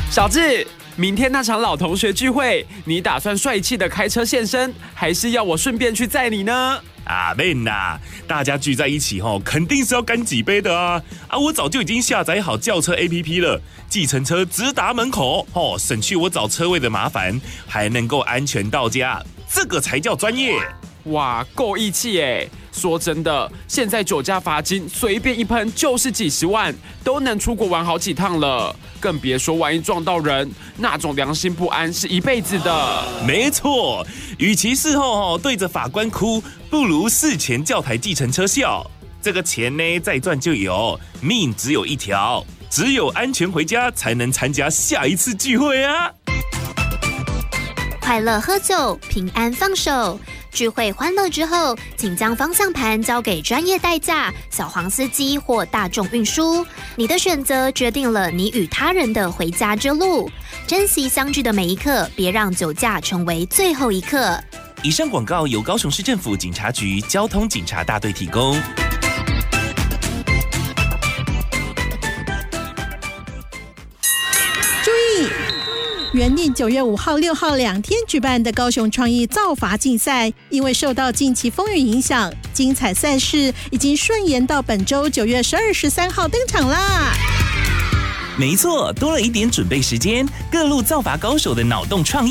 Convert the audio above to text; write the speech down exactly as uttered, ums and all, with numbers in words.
小智，明天那场老同学聚会，你打算帅气的开车现身，还是要我顺便去载你呢？ 啊，妹呐，大家聚在一起吼，肯定是要干几杯的啊！啊，我早就已经下载好轿车 A P P 了，计程车直达门口，吼，省去我找车位的麻烦，还能够安全到家，这个才叫专业。 哇，够义气耶！说真的，现在酒驾罚金随便一喷就是几十万，都能出国玩好几趟了，更别说万一撞到人，那种良心不安是一辈子的。 没错，与其事后对着法官哭，不如事前叫台计程车笑。这个钱呢，再赚就有，命只有一条，只有安全回家，才能参加下一次聚会啊！ 快乐喝酒，平安放手。聚会欢乐之后，请将方向盘交给专业代驾、小黄司机或大众运输。你的选择决定了你与他人的回家之路。珍惜相聚的每一刻，别让酒驾成为最后一刻。 以上广告由高雄市政府警察局交通警察大队提供。 注意！原定九月五号、六号两天举办的高雄创意造法竞赛，因为受到近期风雨影响，精彩赛事已经顺延到本周九月十二、十三号登场啦。 没错，多了一点准备时间，各路造法高手的脑洞创意